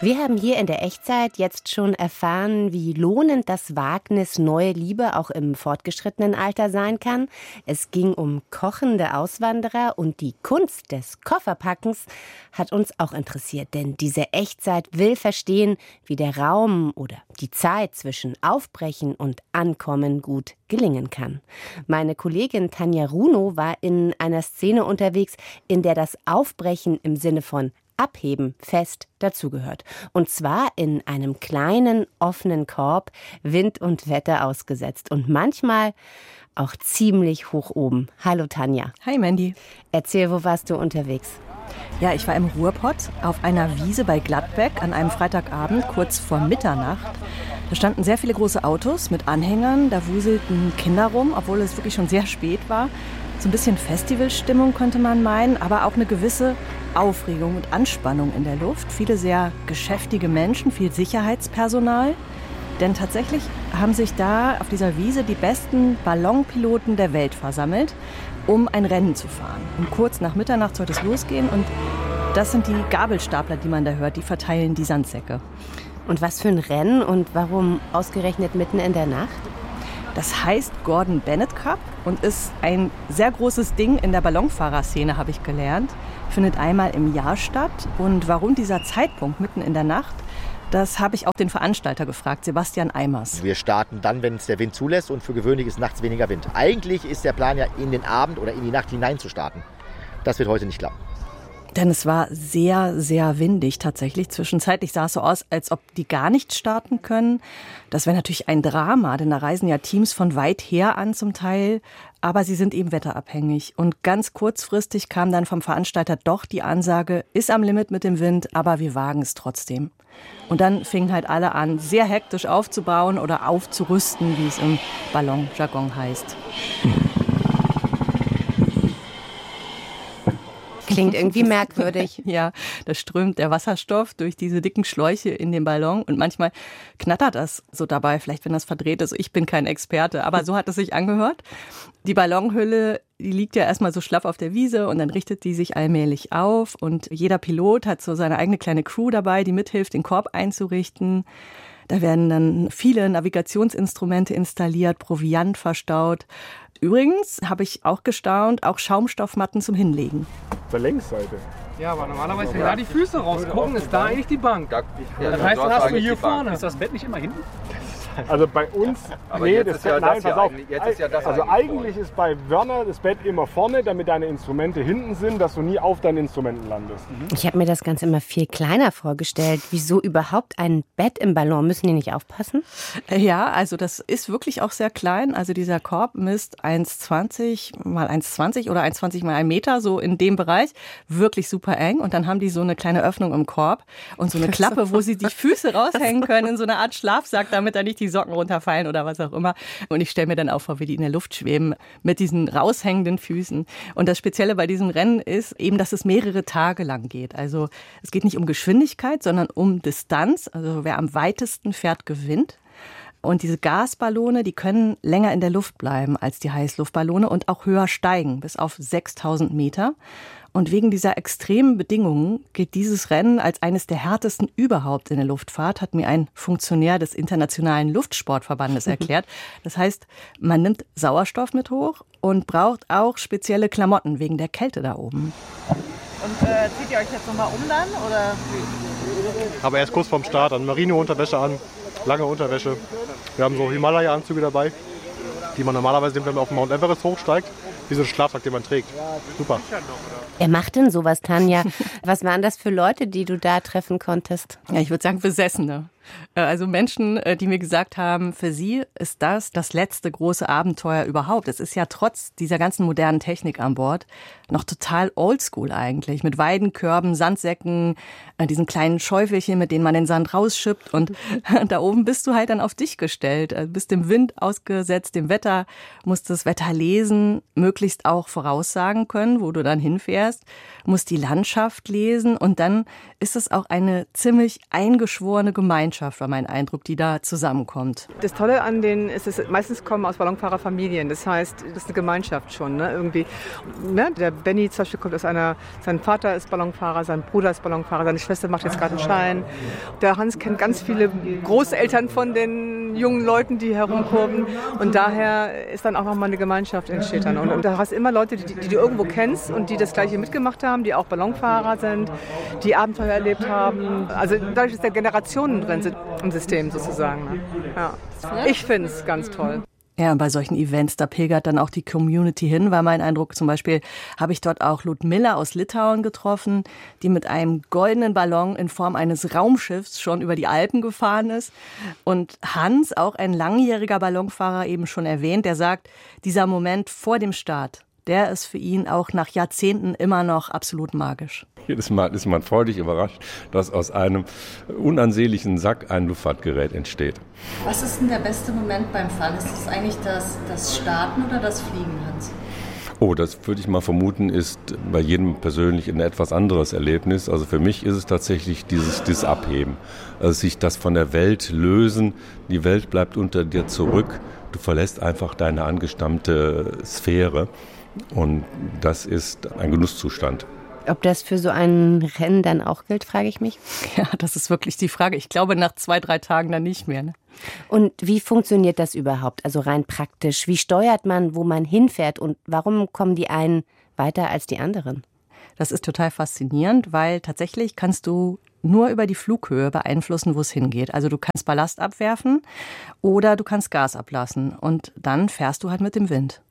Wir haben hier in der Echtzeit jetzt schon erfahren, wie lohnend das Wagnis neue Liebe auch im fortgeschrittenen Alter sein kann. Es ging um kochende Auswanderer und die Kunst des Kofferpackens hat uns auch interessiert. Denn diese Echtzeit will verstehen, wie der Raum oder die Zeit zwischen Aufbrechen und Ankommen gut gelingen kann. Meine Kollegin Tanja Runo war in einer Szene unterwegs, in der das Aufbrechen im Sinne von Abheben fest dazugehört. Und zwar in einem kleinen, offenen Korb, Wind und Wetter ausgesetzt. Und manchmal auch ziemlich hoch oben. Hallo Tanja. Hi Mandy. Erzähl, wo warst du unterwegs? Ja, ich war im Ruhrpott auf einer Wiese bei Gladbeck an einem Freitagabend kurz vor Mitternacht. Da standen sehr viele große Autos mit Anhängern, da wuselten Kinder rum, obwohl es wirklich schon sehr spät war. So ein bisschen Festivalstimmung könnte man meinen, aber auch eine gewisse Aufregung und Anspannung in der Luft. Viele sehr geschäftige Menschen, viel Sicherheitspersonal. Denn tatsächlich haben sich da auf dieser Wiese die besten Ballonpiloten der Welt versammelt, um ein Rennen zu fahren. Und kurz nach Mitternacht sollte es losgehen und das sind die Gabelstapler, die man da hört, die verteilen die Sandsäcke. Und was für ein Rennen und warum ausgerechnet mitten in der Nacht? Das heißt Gordon Bennett Cup und ist ein sehr großes Ding in der Ballonfahrerszene, habe ich gelernt. Findet einmal im Jahr statt. Und warum dieser Zeitpunkt mitten in der Nacht, das habe ich auch den Veranstalter gefragt, Sebastian Eimers. Wir starten dann, wenn es der Wind zulässt und für gewöhnlich ist nachts weniger Wind. Eigentlich ist der Plan ja in den Abend oder in die Nacht hinein zu starten. Das wird heute nicht klappen. Denn es war sehr, sehr windig tatsächlich. Zwischenzeitlich sah es so aus, als ob die gar nicht starten können. Das wäre natürlich ein Drama, denn da reisen ja Teams von weit her an zum Teil. Aber sie sind eben wetterabhängig. Und ganz kurzfristig kam dann vom Veranstalter doch die Ansage, ist am Limit mit dem Wind, aber wir wagen es trotzdem. Und dann fingen halt alle an, sehr hektisch aufzubauen oder aufzurüsten, wie es im Ballonjargon heißt. Klingt irgendwie merkwürdig. Ja, da strömt der Wasserstoff durch diese dicken Schläuche in den Ballon und manchmal knattert das so dabei, vielleicht wenn das verdreht ist. Ich bin kein Experte, aber so hat es sich angehört. Die Ballonhülle, die liegt ja erstmal so schlaff auf der Wiese und dann richtet die sich allmählich auf und jeder Pilot hat so seine eigene kleine Crew dabei, die mithilft, den Korb einzurichten. Da werden dann viele Navigationsinstrumente installiert, Proviant verstaut. Übrigens habe ich auch gestaunt, auch Schaumstoffmatten zum Hinlegen. Zur Längsseite. Ja, aber normalerweise, wenn da die Füße rausgucken, ist da eigentlich die Bank. Das heißt, dann hast du hier vorne. Ist das Bett nicht immer hinten? Also bei uns, aber nee, jetzt das ist ja Bett, nein, das pass ja auf. jetzt ist ja das Also eigentlich eigentlich ist bei Wörner das Bett immer vorne, damit deine Instrumente hinten sind, dass du nie auf deinen Instrumenten landest. Ich habe mir das Ganze immer viel kleiner vorgestellt. Wieso überhaupt ein Bett im Ballon? Müssen die nicht aufpassen? Ja, also das ist wirklich auch sehr klein. Also dieser Korb misst 1,20 mal 1,20 oder 1,20 mal 1 Meter, so in dem Bereich. Wirklich super eng. Und dann haben die so eine kleine Öffnung im Korb und so eine Klappe, wo sie die Füße raushängen können in so einer Art Schlafsack, damit da nicht die Socken runterfallen oder was auch immer. Und ich stelle mir dann auch vor, wie die in der Luft schweben mit diesen raushängenden Füßen. Und das Spezielle bei diesem Rennen ist eben, dass es mehrere Tage lang geht. Also es geht nicht um Geschwindigkeit, sondern um Distanz. Also wer am weitesten fährt, gewinnt. Und diese Gasballone, die können länger in der Luft bleiben als die Heißluftballone und auch höher steigen, bis auf 6.000 Meter. Und wegen dieser extremen Bedingungen gilt dieses Rennen als eines der härtesten überhaupt in der Luftfahrt, hat mir ein Funktionär des Internationalen Luftsportverbandes erklärt. Das heißt, man nimmt Sauerstoff mit hoch und braucht auch spezielle Klamotten wegen der Kälte da oben. Und zieht ihr euch jetzt nochmal um dann? Oder? Aber erst kurz vorm Start, dann Merino-Unterwäsche an, lange Unterwäsche. Wir haben so Himalaya-Anzüge dabei, die man normalerweise nimmt, wenn man auf den Mount Everest hochsteigt. Wie so ein Schlafsack, den man trägt. Super. Wer macht denn sowas, Tanja? Was waren das für Leute, die du da treffen konntest? Ja, ich würde sagen Besessene. Also Menschen, die mir gesagt haben, für sie ist das letzte große Abenteuer überhaupt. Es ist ja trotz dieser ganzen modernen Technik an Bord noch total oldschool eigentlich. Mit Weidenkörben, Sandsäcken, diesen kleinen Schäufelchen, mit denen man den Sand rausschippt. Und da oben bist du halt dann auf dich gestellt. Bist dem Wind ausgesetzt, dem Wetter, musst das Wetter lesen, möglichst auch voraussagen können, wo du dann hinfährst, musst die Landschaft lesen. Und dann ist es auch eine ziemlich eingeschworene Gemeinschaft. Gemeinschaft, war mein Eindruck, die da zusammenkommt. Das Tolle an denen ist, dass meistens kommen aus Ballonfahrerfamilien. Das heißt, das ist eine Gemeinschaft schon. Ne? Irgendwie, ne? Der Benny zum Beispiel kommt aus sein Vater ist Ballonfahrer, sein Bruder ist Ballonfahrer, seine Schwester macht jetzt gerade einen Schein. Der Hans kennt ganz viele Großeltern von den jungen Leuten, die herumkurven. Und daher ist dann auch nochmal eine Gemeinschaft entsteht dann. Und da hast immer Leute, die du irgendwo kennst und die das Gleiche mitgemacht haben, die auch Ballonfahrer sind, die Abenteuer erlebt haben. Also dadurch, dass da Generationen drin sind im System sozusagen. Ne? Ja. Ich finde es ganz toll. Ja, und bei solchen Events, da pilgert dann auch die Community hin, war mein Eindruck. Zum Beispiel habe ich dort auch Ludmilla aus Litauen getroffen, die mit einem goldenen Ballon in Form eines Raumschiffs schon über die Alpen gefahren ist. Und Hans, auch ein langjähriger Ballonfahrer, eben schon erwähnt, der sagt, dieser Moment vor dem Start, der ist für ihn auch nach Jahrzehnten immer noch absolut magisch. Jedes Mal ist man freudig überrascht, dass aus einem unansehnlichen Sack ein Luftfahrtgerät entsteht. Was ist denn der beste Moment beim Fahren? Ist das eigentlich das Starten oder das Fliegen, Hans? Oh, das würde ich mal vermuten, ist bei jedem persönlich ein etwas anderes Erlebnis. Also für mich ist es tatsächlich dieses Abheben. Also sich das von der Welt lösen, die Welt bleibt unter dir zurück, du verlässt einfach deine angestammte Sphäre. Und das ist ein Genusszustand. Ob das für so ein Rennen dann auch gilt, frage ich mich. Ja, das ist wirklich die Frage. Ich glaube, nach 2-3 Tagen dann nicht mehr. Ne? Und wie funktioniert das überhaupt? Also rein praktisch. Wie steuert man, wo man hinfährt? Und warum kommen die einen weiter als die anderen? Das ist total faszinierend, weil tatsächlich kannst du nur über die Flughöhe beeinflussen, wo es hingeht. Also du kannst Ballast abwerfen oder du kannst Gas ablassen. Und dann fährst du halt mit dem Wind.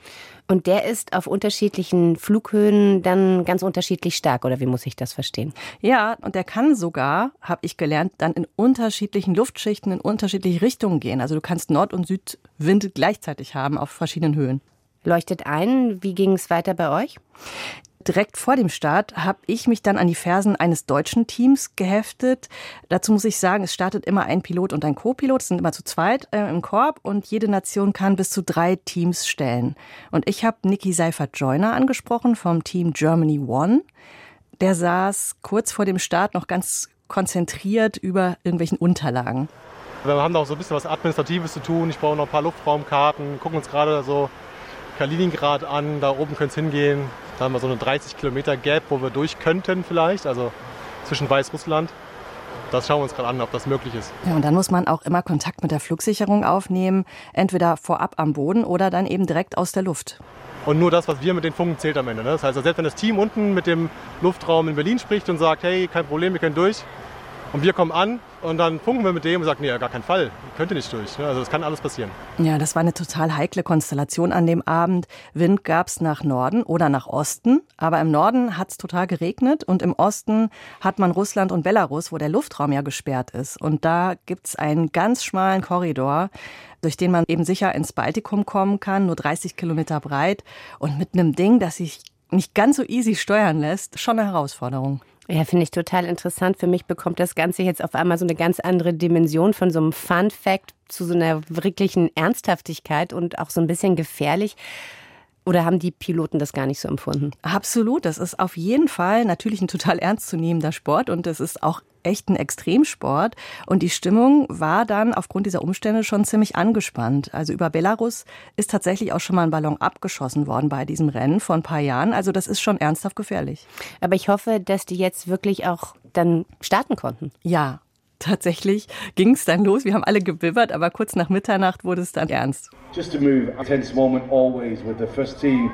Und der ist auf unterschiedlichen Flughöhen dann ganz unterschiedlich stark, oder wie muss ich das verstehen? Ja, und der kann sogar, habe ich gelernt, dann in unterschiedlichen Luftschichten in unterschiedliche Richtungen gehen. Also du kannst Nord- und Südwind gleichzeitig haben auf verschiedenen Höhen. Leuchtet ein, wie ging es weiter bei euch? Direkt vor dem Start habe ich mich dann an die Fersen eines deutschen Teams geheftet. Dazu muss ich sagen, es startet immer ein Pilot und ein Co-Pilot. Es sind immer zu zweit im Korb und jede Nation kann bis zu 3 Teams stellen. Und ich habe Niki Seifert-Joyner angesprochen vom Team Germany One. Der saß kurz vor dem Start noch ganz konzentriert über irgendwelchen Unterlagen. Wir haben da auch so ein bisschen was Administratives zu tun. Ich brauche noch ein paar Luftraumkarten. Gucken uns gerade so Kaliningrad an. Da oben könnte es hingehen. Da haben wir so eine 30 Kilometer Gap, wo wir durch könnten vielleicht, also zwischen Weißrussland. Das schauen wir uns gerade an, ob das möglich ist. Ja, und dann muss man auch immer Kontakt mit der Flugsicherung aufnehmen, entweder vorab am Boden oder dann eben direkt aus der Luft. Und nur das, was wir mit den Funken zählt am Ende. Ne? Das heißt, selbst wenn das Team unten mit dem Luftraum in Berlin spricht und sagt, hey, kein Problem, wir können durch. Und wir kommen an und dann funken wir mit dem und sagen, nee, gar keinen Fall, ihr könnt nicht durch. Also das kann alles passieren. Ja, das war eine total heikle Konstellation an dem Abend. Wind gab es nach Norden oder nach Osten. Aber im Norden hat es total geregnet und im Osten hat man Russland und Belarus, wo der Luftraum ja gesperrt ist. Und da gibt es einen ganz schmalen Korridor, durch den man eben sicher ins Baltikum kommen kann, nur 30 Kilometer breit. Und mit einem Ding, das sich nicht ganz so easy steuern lässt, schon eine Herausforderung. Ja, finde ich total interessant. Für mich bekommt das Ganze jetzt auf einmal so eine ganz andere Dimension von so einem Fun-Fact zu so einer wirklichen Ernsthaftigkeit und auch so ein bisschen gefährlich. Oder haben die Piloten das gar nicht so empfunden? Absolut, das ist auf jeden Fall natürlich ein total ernstzunehmender Sport und es ist auch echt ein Extremsport. Und die Stimmung war dann aufgrund dieser Umstände schon ziemlich angespannt. Also über Belarus ist tatsächlich auch schon mal ein Ballon abgeschossen worden bei diesem Rennen vor ein paar Jahren. Also das ist schon ernsthaft gefährlich. Aber ich hoffe, dass die jetzt wirklich auch dann starten konnten. Ja. Tatsächlich ging es dann los. Wir haben alle gebibbert, aber kurz nach Mitternacht wurde es dann ernst. Just to move, a tense moment always with the first team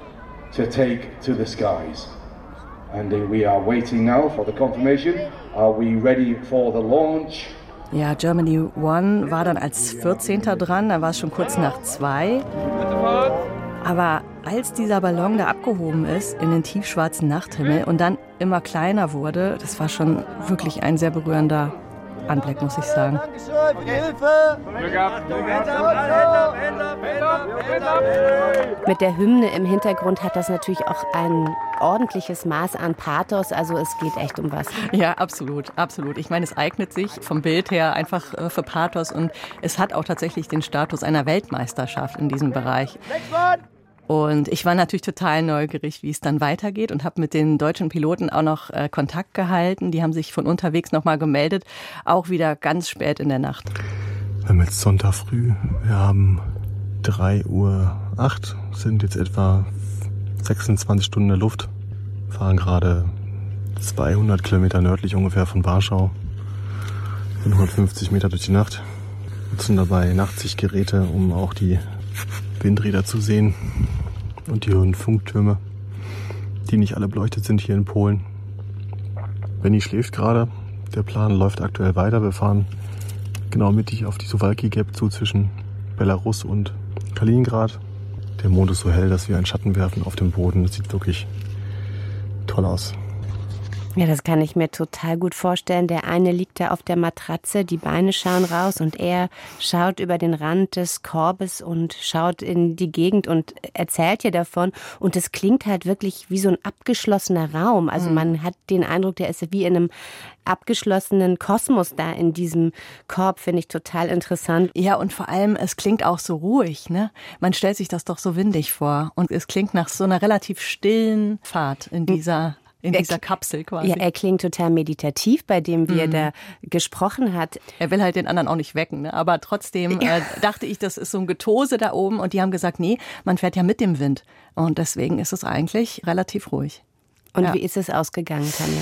to take to the skies. And we are waiting now for the confirmation. Are we ready for the launch? Ja, Germany One war dann als 14. dran, da war es schon kurz nach 2. Aber als dieser Ballon da abgehoben ist in den tiefschwarzen Nachthimmel und dann immer kleiner wurde, das war schon wirklich ein sehr berührender Anblick, muss ich sagen. Mit der Hymne im Hintergrund hat das natürlich auch ein ordentliches Maß an Pathos, also es geht echt um was. Ja, absolut, absolut. Ich meine, es eignet sich vom Bild her einfach für Pathos und es hat auch tatsächlich den Status einer Weltmeisterschaft in diesem Bereich. Und ich war natürlich total neugierig, wie es dann weitergeht und habe mit den deutschen Piloten auch noch Kontakt gehalten. Die haben sich von unterwegs nochmal gemeldet, auch wieder ganz spät in der Nacht. Wir haben jetzt Sonntag früh, wir haben 3:08 Uhr, sind jetzt etwa 26 Stunden in der Luft, fahren gerade 200 Kilometer nördlich ungefähr von Warschau, 150 Meter durch die Nacht, nutzen dabei Nachtsichtgeräte, um auch die Windräder zu sehen und die hohen Funktürme, die nicht alle beleuchtet sind hier in Polen. Benni schläft gerade, der Plan läuft aktuell weiter, wir fahren genau mittig auf die Suwalki Gap zu zwischen Belarus und Kaliningrad. Der Mond ist so hell, dass wir einen Schatten werfen auf dem Boden. Das sieht wirklich toll aus. Ja, das kann ich mir total gut vorstellen. Der eine liegt da auf der Matratze, die Beine schauen raus und er schaut über den Rand des Korbes und schaut in die Gegend und erzählt hier davon. Und es klingt halt wirklich wie so ein abgeschlossener Raum. Also man hat den Eindruck, der ist wie in einem abgeschlossenen Kosmos da in diesem Korb, finde ich total interessant. Ja, und vor allem, es klingt auch so ruhig, ne? Man stellt sich das doch so windig vor. Und es klingt nach so einer relativ stillen Fahrt in dieser Kapsel quasi. Ja, er klingt total meditativ, bei dem wie er da gesprochen hat. Er will halt den anderen auch nicht wecken, ne? Aber trotzdem dachte ich, das ist so ein Getose da oben und die haben gesagt, nee, man fährt ja mit dem Wind und deswegen ist es eigentlich relativ ruhig. Und wie ist es ausgegangen, Tanja?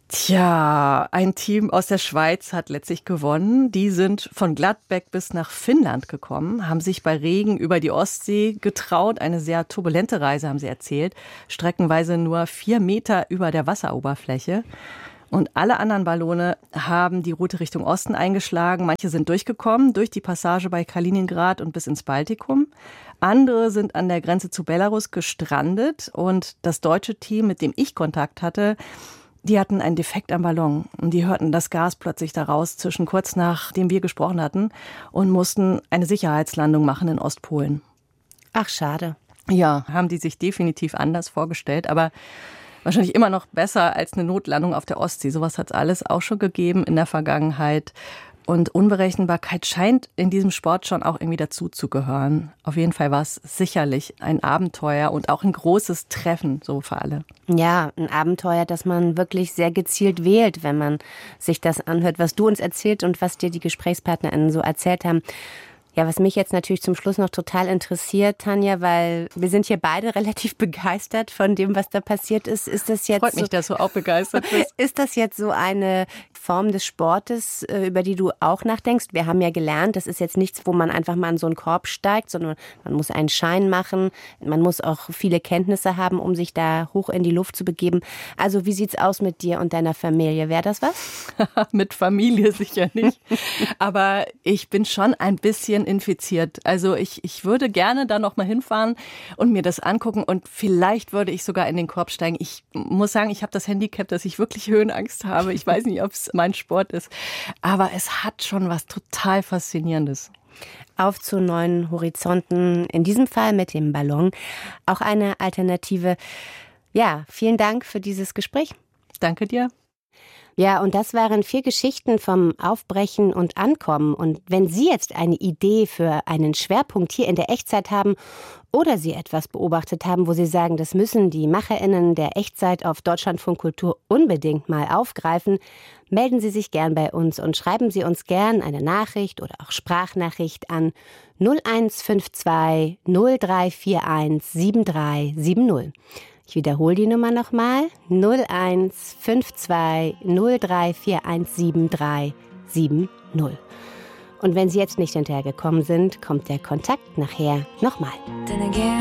Tja, ein Team aus der Schweiz hat letztlich gewonnen. Die sind von Gladbeck bis nach Finnland gekommen, haben sich bei Regen über die Ostsee getraut. Eine sehr turbulente Reise, haben sie erzählt. Streckenweise nur 4 Meter über der Wasseroberfläche. Und alle anderen Ballone haben die Route Richtung Osten eingeschlagen. Manche sind durchgekommen, durch die Passage bei Kaliningrad und bis ins Baltikum. Andere sind an der Grenze zu Belarus gestrandet. Und das deutsche Team, mit dem ich Kontakt hatte, die hatten einen Defekt am Ballon und die hörten das Gas plötzlich da raus, kurz nachdem wir gesprochen hatten und mussten eine Sicherheitslandung machen in Ostpolen. Ach, schade. Ja, haben die sich definitiv anders vorgestellt, aber wahrscheinlich immer noch besser als eine Notlandung auf der Ostsee. Sowas hat es alles auch schon gegeben in der Vergangenheit. Und Unberechenbarkeit scheint in diesem Sport schon auch irgendwie dazu zu gehören. Auf jeden Fall war es sicherlich ein Abenteuer und auch ein großes Treffen, so für alle. Ja, ein Abenteuer, das man wirklich sehr gezielt wählt, wenn man sich das anhört, was du uns erzählt und was dir die GesprächspartnerInnen so erzählt haben. Ja, was mich jetzt natürlich zum Schluss noch total interessiert, Tanja, weil wir sind hier beide relativ begeistert von dem, was da passiert ist. Ist das jetzt Freut mich, dass du auch begeistert bist. Ist das jetzt so eine Form des Sportes, über die du auch nachdenkst? Wir haben ja gelernt, das ist jetzt nichts, wo man einfach mal in so einen Korb steigt, sondern man muss einen Schein machen. Man muss auch viele Kenntnisse haben, um sich da hoch in die Luft zu begeben. Also wie sieht's aus mit dir und deiner Familie? Wäre das was? Mit Familie sicher nicht. Aber ich bin schon ein bisschen infiziert. Also ich würde gerne da noch mal hinfahren und mir das angucken und vielleicht würde ich sogar in den Korb steigen. Ich muss sagen, ich habe das Handicap, dass ich wirklich Höhenangst habe. Ich weiß nicht, ob es mein Sport ist, aber es hat schon was total Faszinierendes. Auf zu neuen Horizonten, in diesem Fall mit dem Ballon. Auch eine Alternative. Ja, vielen Dank für dieses Gespräch. Danke dir. Ja, und das waren 4 Geschichten vom Aufbrechen und Ankommen. Und wenn Sie jetzt eine Idee für einen Schwerpunkt hier in der Echtzeit haben oder Sie etwas beobachtet haben, wo Sie sagen, das müssen die MacherInnen der Echtzeit auf Deutschlandfunk Kultur unbedingt mal aufgreifen, melden Sie sich gern bei uns und schreiben Sie uns gern eine Nachricht oder auch Sprachnachricht an 0152 0341 7370. Ich wiederhole die Nummer nochmal, 0152 0341 7370. Und wenn Sie jetzt nicht hinterhergekommen sind, kommt der Kontakt nachher nochmal.